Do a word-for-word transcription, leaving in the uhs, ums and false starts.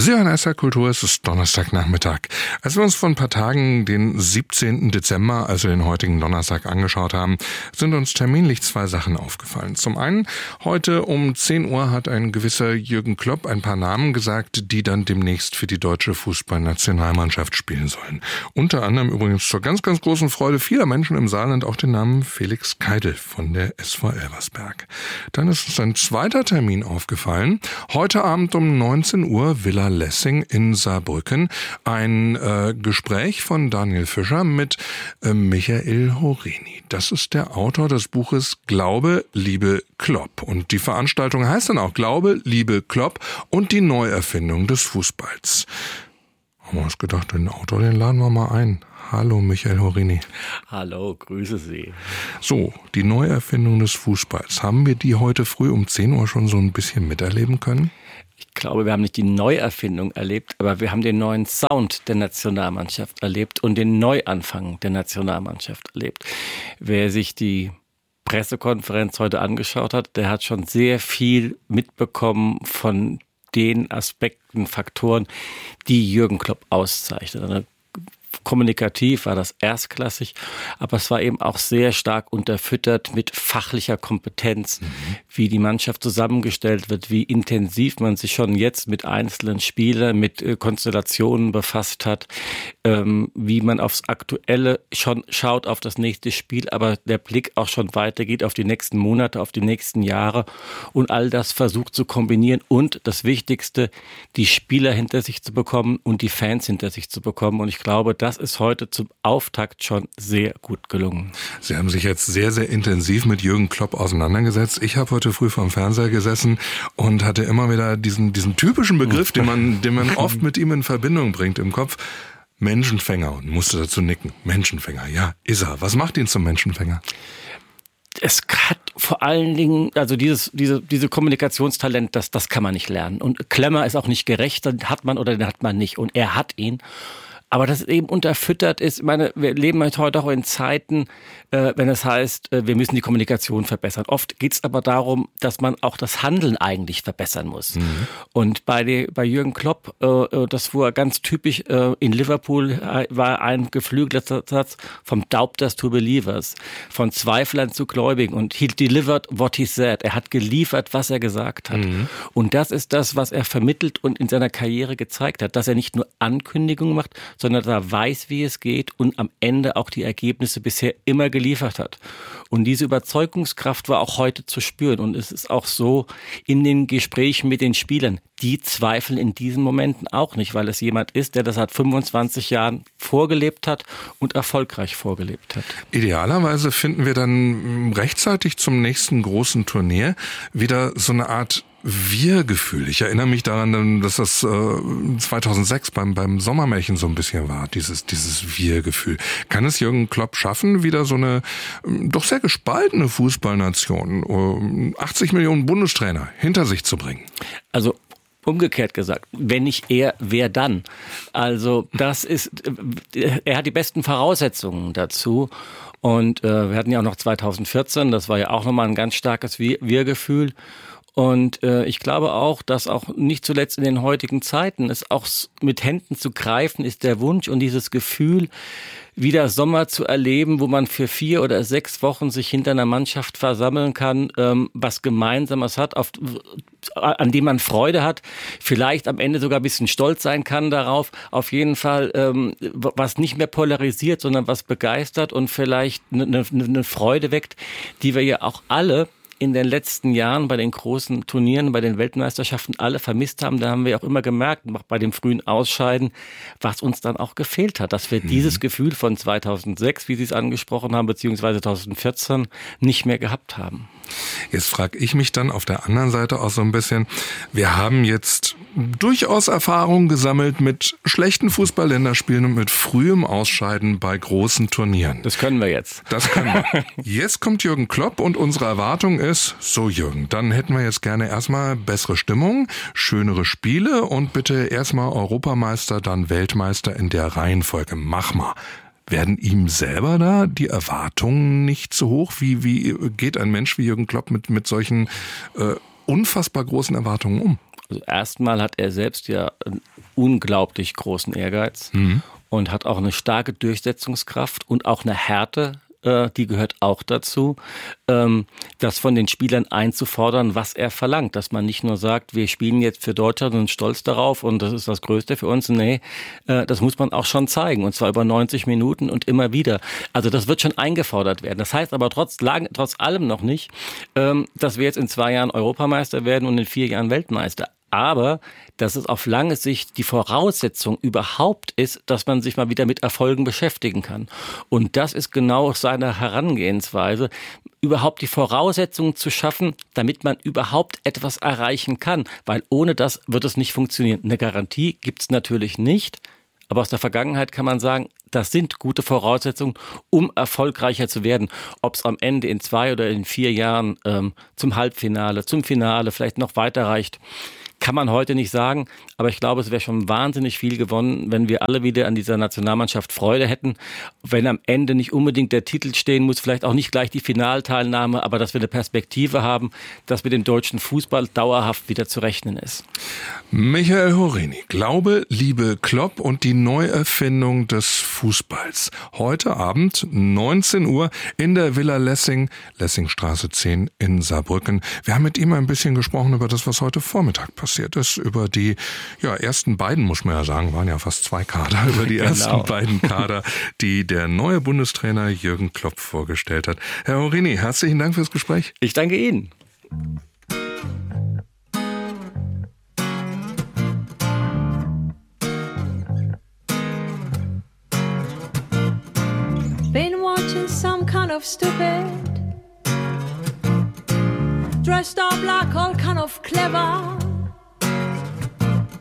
Sie hören S R Kultur, es ist Donnerstagnachmittag. Als wir uns vor ein paar Tagen den siebzehnten Dezember, also den heutigen Donnerstag, angeschaut haben, sind uns terminlich zwei Sachen aufgefallen. Zum einen, heute um zehn Uhr hat ein gewisser Jürgen Klopp ein paar Namen gesagt, die dann demnächst für die deutsche Fußballnationalmannschaft spielen sollen. Unter anderem übrigens zur ganz, ganz großen Freude vieler Menschen im Saarland auch den Namen Felix Keidel von der S V Elversberg. Dann ist uns ein zweiter Termin aufgefallen. Heute Abend um neunzehn Uhr Villa Lessing in Saarbrücken. Ein äh, Gespräch von Daniel Fischer mit äh, Michael Horini. Das ist der Autor des Buches Glaube, Liebe, Klopp. Und die Veranstaltung heißt dann auch Glaube, Liebe, Klopp und die Neuerfindung des Fußballs. Haben wir uns gedacht, den Autor, den laden wir mal ein. Hallo Michael Horini. Hallo, grüße Sie. So, die Neuerfindung des Fußballs. Haben wir die heute früh um zehn Uhr schon so ein bisschen miterleben können? Ich glaube, wir haben nicht die Neuerfindung erlebt, aber wir haben den neuen Sound der Nationalmannschaft erlebt und den Neuanfang der Nationalmannschaft erlebt. Wer sich die Pressekonferenz heute angeschaut hat, der hat schon sehr viel mitbekommen von den Aspekten, Faktoren, die Jürgen Klopp auszeichnet. Kommunikativ war das erstklassig, aber es war eben auch sehr stark unterfüttert mit fachlicher Kompetenz, mhm. wie die Mannschaft zusammengestellt wird, wie intensiv man sich schon jetzt mit einzelnen Spielern, mit äh, Konstellationen befasst hat, ähm, wie man aufs Aktuelle schon schaut, auf das nächste Spiel, aber der Blick auch schon weitergeht auf die nächsten Monate, auf die nächsten Jahre und all das versucht zu kombinieren und das Wichtigste, die Spieler hinter sich zu bekommen und die Fans hinter sich zu bekommen, und ich glaube, das ist heute zum Auftakt schon sehr gut gelungen. Sie haben sich jetzt sehr, sehr intensiv mit Jürgen Klopp auseinandergesetzt. Ich habe heute früh vorm Fernseher gesessen und hatte immer wieder diesen, diesen typischen Begriff, den man, den man oft mit ihm in Verbindung bringt im Kopf. Menschenfänger, und musste dazu nicken. Menschenfänger, ja, ist er. Was macht ihn zum Menschenfänger? Es hat vor allen Dingen, also dieses, diese, diese Kommunikationstalent, das, das kann man nicht lernen. Und Klemmer ist auch nicht gerecht, den hat man oder den hat man nicht. Und er hat ihn. Aber das eben unterfüttert ist, ich meine, wir leben heute auch in Zeiten, äh, wenn es heißt, äh, wir müssen die Kommunikation verbessern. Oft geht es aber darum, dass man auch das Handeln eigentlich verbessern muss. Mhm. Und bei, die, bei Jürgen Klopp, äh, das war ganz typisch, äh, in Liverpool äh, war ein geflügelter Satz, vom Doubters to Believers, von Zweiflern zu Gläubigen, und he delivered what he said. Er hat geliefert, was er gesagt hat. Mhm. Und das ist das, was er vermittelt und in seiner Karriere gezeigt hat, dass er nicht nur Ankündigungen macht, sondern dass er weiß, wie es geht und am Ende auch die Ergebnisse bisher immer geliefert hat. Und diese Überzeugungskraft war auch heute zu spüren. Und es ist auch so in den Gesprächen mit den Spielern, die zweifeln in diesen Momenten auch nicht, weil es jemand ist, der das seit fünfundzwanzig Jahren vorgelebt hat und erfolgreich vorgelebt hat. Idealerweise finden wir dann rechtzeitig zum nächsten großen Turnier wieder so eine Art Wir-Gefühl. Ich erinnere mich daran, dass das äh, zweitausendsechs beim beim Sommermärchen so ein bisschen war, dieses dieses Wir-Gefühl. Kann es Jürgen Klopp schaffen, wieder so eine äh, doch sehr gespaltene Fußballnation, äh, achtzig Millionen Bundestrainer hinter sich zu bringen? Also umgekehrt gesagt, wenn nicht er, wer dann? Also das ist, er hat die besten Voraussetzungen dazu. Und äh, wir hatten ja auch noch zweitausendvierzehn, das war ja auch nochmal ein ganz starkes Wir-Gefühl. Und äh, ich glaube auch, dass auch nicht zuletzt in den heutigen Zeiten es auch mit Händen zu greifen ist, der Wunsch und dieses Gefühl, wieder Sommer zu erleben, wo man für vier oder sechs Wochen sich hinter einer Mannschaft versammeln kann, ähm, was Gemeinsames hat, auf, an dem man Freude hat, vielleicht am Ende sogar ein bisschen stolz sein kann darauf, auf jeden Fall, ähm, was nicht mehr polarisiert, sondern was begeistert und vielleicht eine, eine Freude weckt, die wir ja auch alle in den letzten Jahren bei den großen Turnieren, bei den Weltmeisterschaften alle vermisst haben. Da haben wir auch immer gemerkt, auch bei dem frühen Ausscheiden, was uns dann auch gefehlt hat, dass wir mhm. dieses Gefühl von zweitausendsechs, wie Sie es angesprochen haben, beziehungsweise zweitausendvierzehn nicht mehr gehabt haben. Jetzt frage ich mich dann auf der anderen Seite auch so ein bisschen, wir haben jetzt durchaus Erfahrung gesammelt mit schlechten Fußball-Länderspielen und mit frühem Ausscheiden bei großen Turnieren. Das können wir jetzt. Das können wir. Jetzt kommt Jürgen Klopp und unsere Erwartung ist, so Jürgen, dann hätten wir jetzt gerne erstmal bessere Stimmung, schönere Spiele und bitte erstmal Europameister, dann Weltmeister in der Reihenfolge. Mach mal. Werden ihm selber da die Erwartungen nicht zu hoch? Wie, wie geht ein Mensch wie Jürgen Klopp mit, mit solchen äh, unfassbar großen Erwartungen um? Also erstmal hat er selbst ja einen unglaublich großen Ehrgeiz mhm. und hat auch eine starke Durchsetzungskraft und auch eine Härte, äh, die gehört auch dazu, ähm, das von den Spielern einzufordern, was er verlangt. Dass man nicht nur sagt, wir spielen jetzt für Deutschland und sind stolz darauf und das ist das Größte für uns. Nee, äh, das muss man auch schon zeigen und zwar über neunzig Minuten und immer wieder. Also das wird schon eingefordert werden. Das heißt aber trotz, trotz allem noch nicht, ähm, dass wir jetzt in zwei Jahren Europameister werden und in vier Jahren Weltmeister. Aber dass es auf lange Sicht die Voraussetzung überhaupt ist, dass man sich mal wieder mit Erfolgen beschäftigen kann. Und das ist genau seine Herangehensweise, überhaupt die Voraussetzungen zu schaffen, damit man überhaupt etwas erreichen kann. Weil ohne das wird es nicht funktionieren. Eine Garantie gibt es natürlich nicht. Aber aus der Vergangenheit kann man sagen, das sind gute Voraussetzungen, um erfolgreicher zu werden. Ob es am Ende in zwei oder in vier Jahren ähm, zum Halbfinale, zum Finale vielleicht noch weiter reicht, kann man heute nicht sagen, aber ich glaube, es wäre schon wahnsinnig viel gewonnen, wenn wir alle wieder an dieser Nationalmannschaft Freude hätten, wenn am Ende nicht unbedingt der Titel stehen muss, vielleicht auch nicht gleich die Finalteilnahme, aber dass wir eine Perspektive haben, dass mit dem deutschen Fußball dauerhaft wieder zu rechnen ist. Michael Horini, Glaube, Liebe, Klopp und die Neuerfindung des Fußballs. Heute Abend, neunzehn Uhr, in der Villa Lessing, Lessingstraße zehn in Saarbrücken. Wir haben mit ihm ein bisschen gesprochen über das, was heute Vormittag passiert ist, über die ja, ersten beiden, muss man ja sagen, waren ja fast zwei Kader, über die genau. ersten beiden Kader, die der neue Bundestrainer Jürgen Klopp vorgestellt hat. Herr Horini, herzlichen Dank fürs Gespräch. Ich danke Ihnen. Been watching some kind of stupid, dressed up like all kind of clever.